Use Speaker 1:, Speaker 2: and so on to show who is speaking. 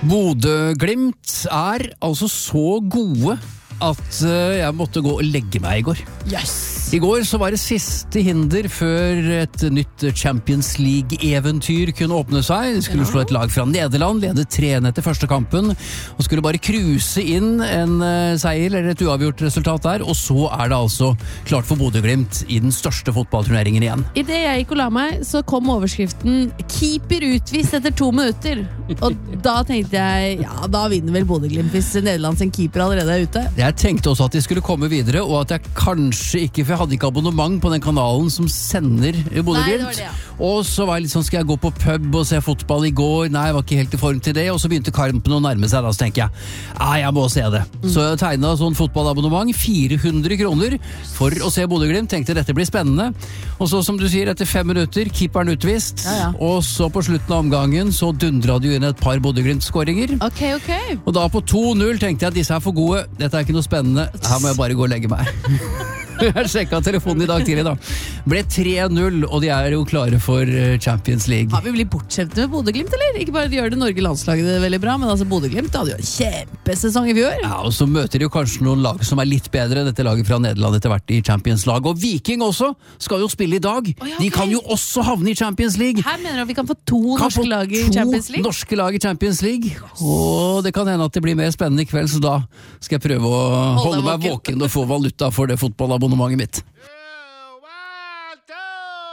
Speaker 1: Bodø/Glimt altså så gode at jeg måtte gå og legge meg i går.
Speaker 2: Yes.
Speaker 1: I går så var det siste hinder før et nytt Champions League-eventyr kunne åpne seg. De skulle slå et lag fra Nederland, lede 3-1 etter første kampen, og skulle bare kruse inn en seier eller et uavgjort resultat der, og så det altså klart for Bodø/Glimt i den største fotballturneringen igjen.
Speaker 2: I det jeg gikk og la meg, så kom overskriften «Keeper utvist etter 2 minutter». Og da tenkte jeg, ja, da vinner vel Bodø/Glimt hvis Nederland sin keeper allerede ute.
Speaker 1: Jeg tenkte også at de skulle komme videre, og at jeg kanskje ikke, for jeg hadde ikke abonnement på den kanalen som sender Bodø/Glimt.
Speaker 2: Ja.
Speaker 1: Og så var jeg litt sånn, skal jeg gå på pub og se fotball i går? Nei, jeg var ikke helt i form til det, og så begynte kampen å nærme seg, da så tenker jeg, jeg må se det. Så jeg tegnet sånn fotballabonnement, 400 kroner for å se Bodø/Glimt, tenkte dette blir spennende. Og så, som du sier, etter 5 minutter, keeperen utvist, og så på slutten av omgangen, så dundret det jo inn et par Bodø/Glimt-skåringer.
Speaker 2: Ok.
Speaker 1: Og da på 2-0 tenkte jeg at disse for gode, dette ikke noe spennende, her må jeg bare gå og legge meg. Jeg sjekket telefonen i dag tidlig da. Ble 3-0, og de jo klare for Champions League.
Speaker 2: Har vi blitt bortskjemte med Bodø/Glimt, eller? Ikke bare gjør det Norge-landslaget det veldig bra, men altså Bodø/Glimt hadde jo en kjempesesong i fjor.
Speaker 1: Ja, og så møter de jo kanskje noen lag som litt bedre, dette laget fra Nederland etter hvert i Champions-lag. Og Viking også skal jo spille i dag. De kan jo også havne i Champions League.
Speaker 2: Her mener du at vi kan få 2 norske lag i Champions League?
Speaker 1: 2 norske lag i Champions League. Og det kan hende at det blir mer spennende i kveld, så da skal jeg prøve å holde meg våken og få valuta for det fotballabonnementet mitt.